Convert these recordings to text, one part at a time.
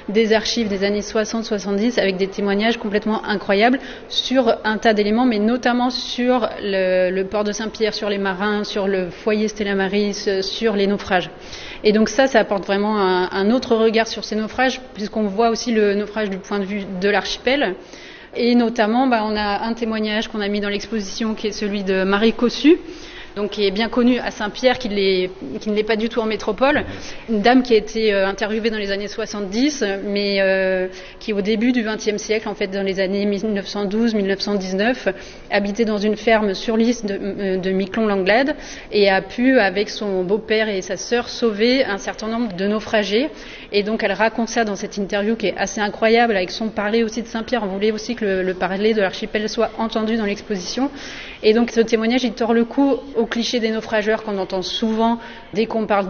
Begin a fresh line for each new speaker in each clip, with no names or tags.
des archives des années 60-70 avec des témoignages complètement incroyables sur un tas d'éléments, mais notamment sur le port de Saint-Pierre, sur les marins, sur le foyer Stella Maris, sur les naufrages. Et donc ça apporte vraiment un autre regard sur ces naufrages, puisqu'on voit aussi le naufrage du point de vue de l'archipel. Et notamment, on a un témoignage qu'on a mis dans l'exposition qui est celui de Marie Cossu, donc qui est bien connue à Saint-Pierre, qui ne l'est pas du tout en métropole. Une dame qui a été interviewée dans les années 70, mais qui au début du XXe siècle, en fait dans les années 1912-1919, habitait dans une ferme sur l'île de Miquelon-Langlade et a pu, avec son beau-père et sa sœur, sauver un certain nombre de naufragés. Et donc elle raconte ça dans cette interview qui est assez incroyable, avec son parler aussi de Saint-Pierre. On voulait aussi que le parler de l'archipel soit entendu dans l'exposition. Et donc ce témoignage, il tord le cou au cliché des naufrageurs qu'on entend souvent dès qu'on parle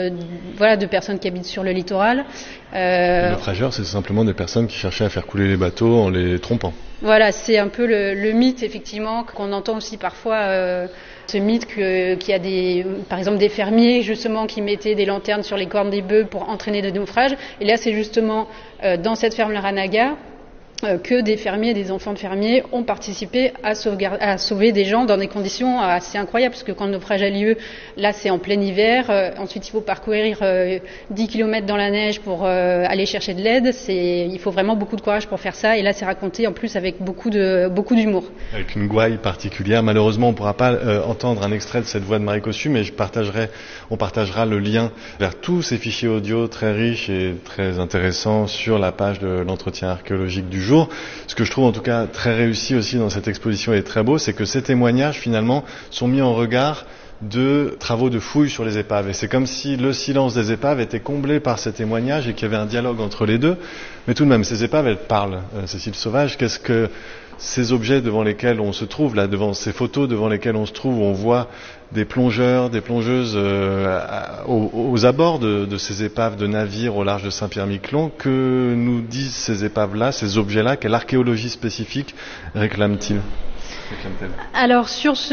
de personnes qui habitent sur le littoral.
Les naufrageurs, c'est simplement des personnes qui cherchaient à faire couler les bateaux en les trompant.
Voilà, c'est un peu le mythe, effectivement, qu'on entend aussi parfois. Ce mythe qu'il y a par exemple des fermiers justement qui mettaient des lanternes sur les cornes des bœufs pour entraîner des naufrages. Et là, c'est justement dans cette ferme Laranaga que des fermiers, des enfants de fermiers ont participé à sauver des gens dans des conditions assez incroyables, parce que quand le naufrage a lieu, là c'est en plein hiver, ensuite il faut parcourir 10 km dans la neige pour aller chercher de l'aide, il faut vraiment beaucoup de courage pour faire ça, et là c'est raconté en plus avec beaucoup d'humour.
Avec une gouaille particulière. Malheureusement on ne pourra pas entendre un extrait de cette voix de Marie Cossu, mais on partagera le lien vers tous ces fichiers audio très riches et très intéressants sur la page de l'entretien archéologique du jour. Ce que je trouve en tout cas très réussi aussi dans cette exposition et très beau, c'est que ces témoignages finalement sont mis en regard de travaux de fouilles sur les épaves. Et c'est comme si le silence des épaves était comblé par ces témoignages et qu'il y avait un dialogue entre les deux. Mais tout de même, ces épaves, elles parlent. Cécile Sauvage, qu'est-ce que ces objets devant lesquels on se trouve, là, devant ces photos devant lesquelles on se trouve, où on voit des plongeurs, des plongeuses aux abords de ces épaves de navires au large de Saint-Pierre-Miquelon, que nous disent ces épaves-là, ces objets-là, quelle archéologie spécifique réclament-ils ?
Alors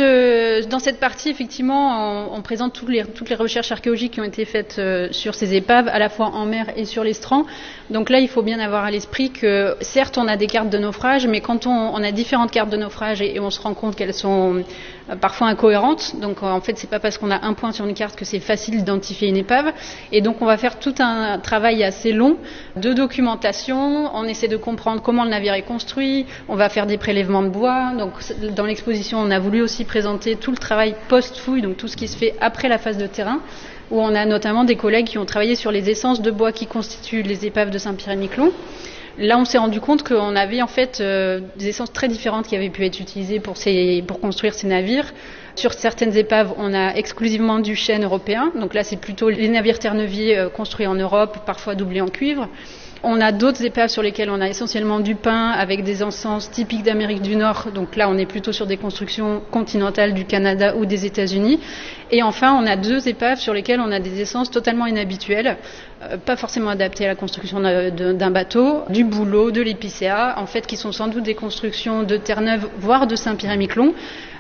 dans cette partie, effectivement, on présente toutes les recherches archéologiques qui ont été faites sur ces épaves, à la fois en mer et sur l'estran. Donc là, il faut bien avoir à l'esprit que, certes, on a des cartes de naufrage, mais quand on a différentes cartes de naufrage et on se rend compte qu'elles sont parfois incohérentes. Donc en fait, c'est pas parce qu'on a un point sur une carte que c'est facile d'identifier une épave. Et donc on va faire tout un travail assez long de documentation. On essaie de comprendre comment le navire est construit. On va faire des prélèvements de bois. Donc dans l'exposition, on a voulu aussi présenter tout le travail post-fouille, donc tout ce qui se fait après la phase de terrain, où on a notamment des collègues qui ont travaillé sur les essences de bois qui constituent les épaves de Saint-Pierre-et-Miquelon. Là, on s'est rendu compte qu'on avait en fait des essences très différentes qui avaient pu être utilisées pour construire ces navires. Sur certaines épaves, on a exclusivement du chêne européen. Donc là, c'est plutôt les navires terre-neuviers construits en Europe, parfois doublés en cuivre. On a d'autres épaves sur lesquelles on a essentiellement du pin avec des encens typiques d'Amérique du Nord. Donc là, on est plutôt sur des constructions continentales du Canada ou des États-Unis. Et enfin, on a deux épaves sur lesquelles on a des essences totalement inhabituelles, pas forcément adaptées à la construction d'un bateau, du bouleau, de l'épicéa, en fait, qui sont sans doute des constructions de Terre-Neuve, voire de Saint-Pierre-et-Miquelon,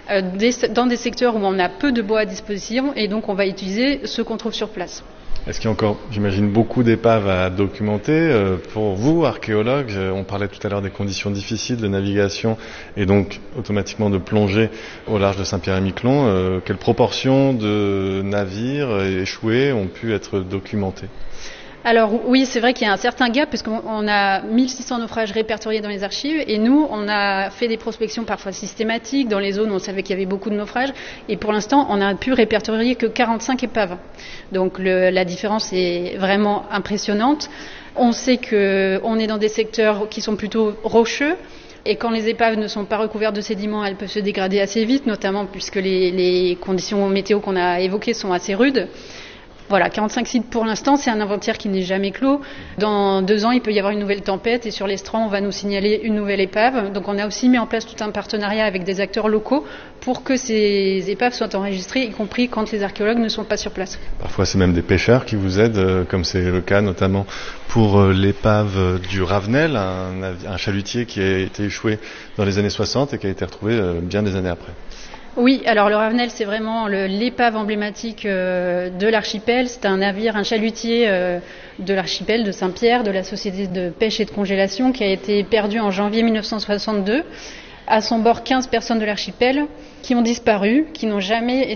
dans des secteurs où on a peu de bois à disposition, et donc on va utiliser ce qu'on trouve sur place.
Est-ce qu'il y a encore, j'imagine, beaucoup d'épaves à documenter pour vous, archéologues? On parlait tout à l'heure des conditions difficiles de navigation et donc automatiquement de plongée au large de Saint-Pierre-et-Miquelon. Quelle proportion de navires échoués ont pu être documentés?
Alors oui, c'est vrai qu'il y a un certain gap puisqu'on a 1600 naufrages répertoriés dans les archives et nous, on a fait des prospections parfois systématiques dans les zones où on savait qu'il y avait beaucoup de naufrages et pour l'instant, on n'a pu répertorier que 45 épaves. Donc la différence est vraiment impressionnante. On sait qu'on est dans des secteurs qui sont plutôt rocheux. Et quand les épaves ne sont pas recouvertes de sédiments, elles peuvent se dégrader assez vite, notamment puisque les conditions météo qu'on a évoquées sont assez rudes. Voilà, 45 sites pour l'instant, c'est un inventaire qui n'est jamais clos. Dans 2 ans, il peut y avoir une nouvelle tempête et sur l'estran, on va nous signaler une nouvelle épave. Donc on a aussi mis en place tout un partenariat avec des acteurs locaux pour que ces épaves soient enregistrées, y compris quand les archéologues ne sont pas sur place.
Parfois, c'est même des pêcheurs qui vous aident, comme c'est le cas notamment pour l'épave du Ravenel, un chalutier qui a été échoué dans les années 60 et qui a été retrouvé bien des années après.
Oui, alors le Ravenel, c'est vraiment l'épave emblématique de l'archipel. C'est un navire, un chalutier de l'archipel de Saint-Pierre, de la société de pêche et de congélation, qui a été perdu en janvier 1962. À son bord, 15 personnes de l'archipel qui ont disparu, qui n'ont jamais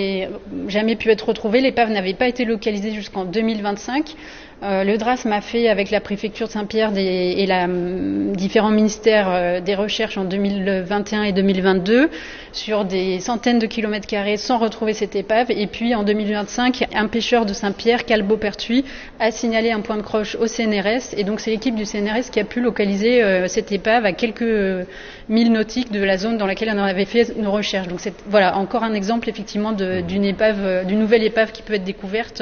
pu être retrouvées. L'épave n'avait pas été localisée jusqu'en 2025. Le DRASM a fait avec la préfecture de Saint-Pierre et différents ministères des recherches en 2021 et 2022 sur des centaines de kilomètres carrés sans retrouver cette épave. Et puis en 2025, un pêcheur de Saint-Pierre, Calbo-Pertuis, a signalé un point de croche au CNRS. Et donc c'est l'équipe du CNRS qui a pu localiser cette épave à quelques milles nautiques de la zone dans laquelle on avait fait nos recherches. Donc c'est encore un exemple effectivement d'une nouvelle épave qui peut être découverte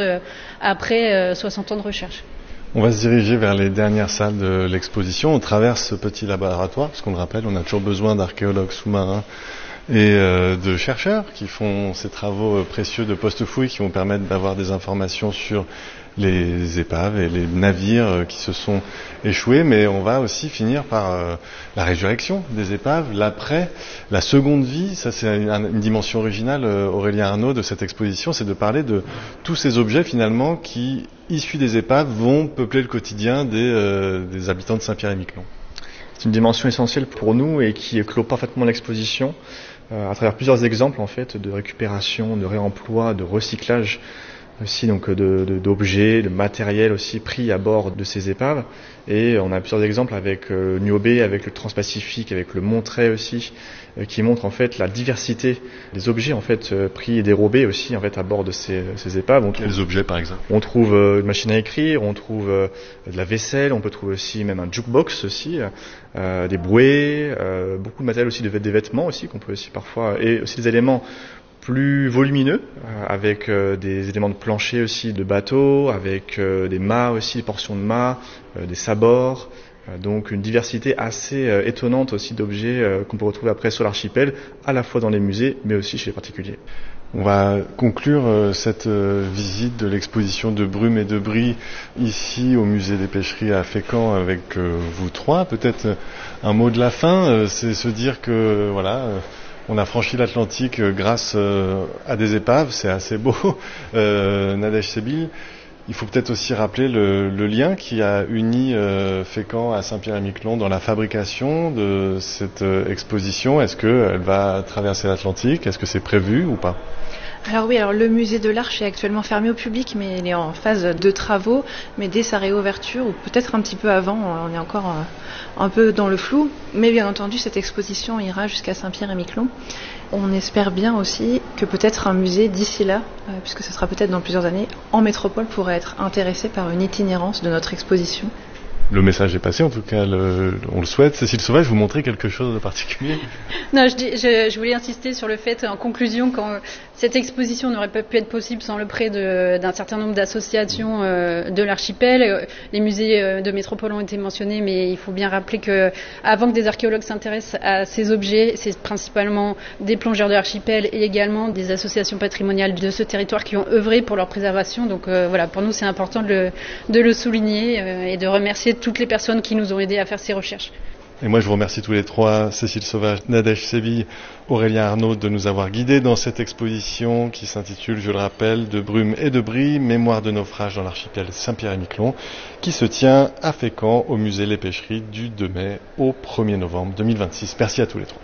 après 60 ans de recherche.
On va se diriger vers les dernières salles de l'exposition. On traverse ce petit laboratoire, parce qu'on le rappelle, on a toujours besoin d'archéologues sous-marins et de chercheurs qui font ces travaux précieux de post-fouilles qui vont permettre d'avoir des informations sur les épaves et les navires qui se sont échoués, mais on va aussi finir par la résurrection des épaves, l'après, la seconde vie. Ça, c'est une dimension originale, Aurélien Arnaud, de cette exposition, c'est de parler de tous ces objets finalement qui, issus des épaves, vont peupler le quotidien des habitants de Saint-Pierre-et-Miquelon.
C'est une dimension essentielle pour nous et qui clôt parfaitement l'exposition à travers plusieurs exemples en fait de récupération, de réemploi, de recyclage aussi donc d'objets, de matériel aussi pris à bord de ces épaves. Et on a plusieurs exemples avec Niobé, avec le Transpacifique, avec le Monterey aussi, qui montrent en fait la diversité des objets en fait pris et dérobés aussi en fait à bord de ces épaves.
Quels objets par exemple?
On trouve une machine à écrire, on trouve de la vaisselle, on peut trouver aussi même un jukebox aussi, des bouées, beaucoup de matériel aussi, des vêtements aussi qu'on peut aussi parfois, et aussi des éléments plus volumineux, avec des éléments de plancher aussi de bateaux, avec des mâts aussi, des portions de mâts, des sabords, donc une diversité assez étonnante aussi d'objets qu'on peut retrouver après sur l'archipel, à la fois dans les musées, mais aussi chez les particuliers.
On va conclure cette visite de l'exposition de Brume et de Brie ici au musée des pêcheries à Fécamp avec vous trois. Peut-être un mot de la fin, c'est se dire que voilà, on a franchi l'Atlantique grâce à des épaves, c'est assez beau. Nadège Sebil, il faut peut-être aussi rappeler le lien qui a uni Fécamp à Saint-Pierre-et-Miquelon dans la fabrication de cette exposition. Est-ce qu'elle va traverser l'Atlantique? Est-ce que c'est prévu ou pas?
Alors oui, le musée de l'Arche est actuellement fermé au public, mais il est en phase de travaux. Mais dès sa réouverture, ou peut-être un petit peu avant, on est encore un peu dans le flou. Mais bien entendu, cette exposition ira jusqu'à Saint-Pierre-et-Miquelon. On espère bien aussi que peut-être un musée d'ici là, puisque ce sera peut-être dans plusieurs années, en métropole pourrait être intéressé par une itinérance de notre exposition.
Le message est passé, en tout cas, on le souhaite. Cécile Sauvage, vous montrez quelque chose de particulier?
Non, je voulais insister sur le fait, en conclusion, quand cette exposition n'aurait pas pu être possible sans le prêt d'un certain nombre d'associations de l'archipel. Les musées de métropole ont été mentionnés, mais il faut bien rappeler que avant que des archéologues s'intéressent à ces objets, c'est principalement des plongeurs de l'archipel et également des associations patrimoniales de ce territoire qui ont œuvré pour leur préservation. Donc voilà, pour nous, c'est important de le souligner et de remercier toutes les personnes qui nous ont aidés à faire ces recherches.
Et moi, je vous remercie tous les trois, Cécile Sauvage, Nadège Sebil, Aurélien Arnaud, de nous avoir guidés dans cette exposition qui s'intitule, je le rappelle, de Brume et de Brie, mémoire de naufrage dans l'archipel Saint-Pierre-et-Miquelon, qui se tient à Fécamp au musée Les Pêcheries du 2 mai au 1er novembre 2026. Merci à tous les trois.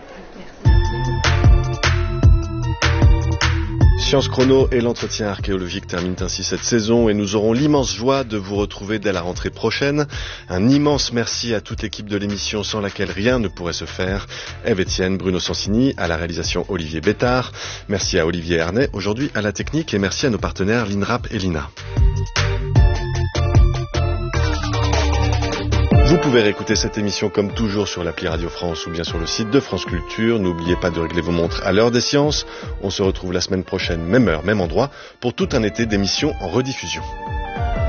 Science Chrono et l'entretien archéologique terminent ainsi cette saison et nous aurons l'immense joie de vous retrouver dès la rentrée prochaine. Un immense merci à toute l'équipe de l'émission sans laquelle rien ne pourrait se faire. Ève Etienne, Bruno Sansini, à la réalisation Olivier Bétard. Merci à Olivier Ernay, aujourd'hui à la technique, et merci à nos partenaires l'INRAP et l'INA. Vous pouvez réécouter cette émission comme toujours sur l'appli Radio France ou bien sur le site de France Culture. N'oubliez pas de régler vos montres à l'heure des sciences. On se retrouve la semaine prochaine, même heure, même endroit, pour tout un été d'émissions en rediffusion.